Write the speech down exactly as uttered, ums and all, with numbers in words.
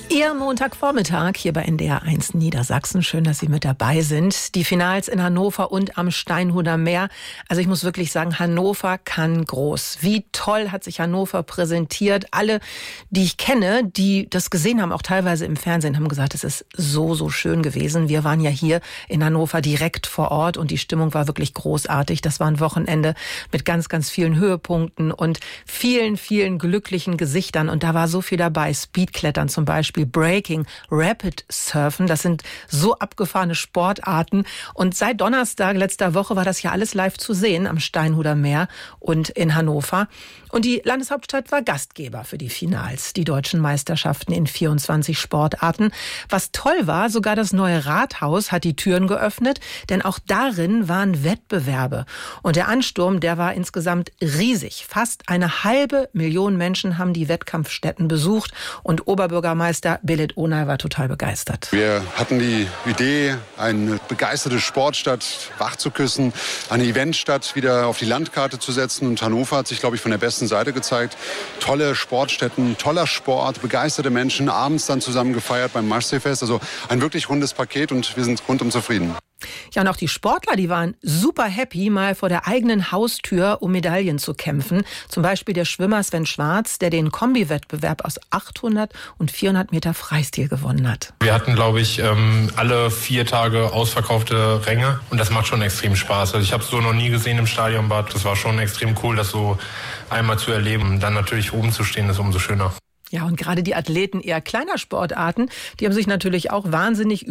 Ihr Montagvormittag hier bei N D R eins Niedersachsen. Schön, dass Sie mit dabei sind. Die Finals in Hannover und am Steinhuder Meer. Also ich muss wirklich sagen, Hannover kann groß. Wie toll hat sich Hannover präsentiert. Alle, die ich kenne, die das gesehen haben, auch teilweise im Fernsehen, haben gesagt, es ist so, so schön gewesen. Wir waren ja hier in Hannover direkt vor Ort und die Stimmung war wirklich großartig. Das war ein Wochenende mit ganz, ganz vielen Höhepunkten und vielen, vielen glücklichen Gesichtern. Und da war so viel dabei. Speedklettern zum Beispiel. Breaking, Rapid Surfen, das sind so abgefahrene Sportarten. Und seit Donnerstag letzter Woche war das ja alles live zu sehen am Steinhuder Meer und in Hannover. Und die Landeshauptstadt war Gastgeber für die Finals, die deutschen Meisterschaften in vierundzwanzig Sportarten. Was toll war, sogar das neue Rathaus hat die Türen geöffnet, denn auch darin waren Wettbewerbe. Und der Ansturm, der war insgesamt riesig. Fast eine halbe Million Menschen haben die Wettkampfstätten besucht und Oberbürgermeister Belit Onay war total begeistert. Wir hatten die Idee, eine begeisterte Sportstadt wach zu küssen, eine Eventstadt wieder auf die Landkarte zu setzen. Und Hannover hat sich, glaube ich, von der besten Seite gezeigt. Tolle Sportstätten, toller Sport, begeisterte Menschen, abends dann zusammen gefeiert beim Maschseefest. Also ein wirklich rundes Paket und wir sind rundum zufrieden. Ja, und auch die Sportler, die waren super happy, mal vor der eigenen Haustür um Medaillen zu kämpfen. Zum Beispiel der Schwimmer Sven Schwarz, der den Kombi-Wettbewerb aus achthundert und vierhundert Meter Freistil gewonnen hat. Wir hatten, glaube ich, alle vier Tage ausverkaufte Ränge und das macht schon extrem Spaß. Also ich habe es so noch nie gesehen im Stadionbad. Das war schon extrem cool, das so einmal zu erleben. Und dann natürlich oben zu stehen, ist umso schöner. Ja, und gerade die Athleten eher kleiner Sportarten, die haben sich natürlich auch wahnsinnig